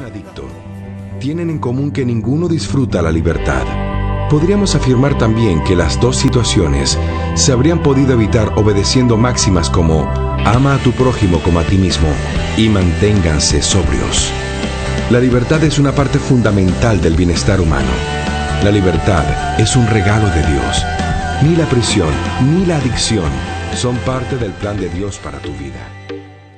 adicto tienen en común que ninguno disfruta la libertad. Podríamos afirmar también que las dos situaciones se habrían podido evitar obedeciendo máximas como ama a tu prójimo como a ti mismo y manténganse sobrios. La libertad es una parte fundamental del bienestar humano. La libertad es un regalo de Dios. Ni la prisión ni la adicción son parte del plan de Dios para tu vida.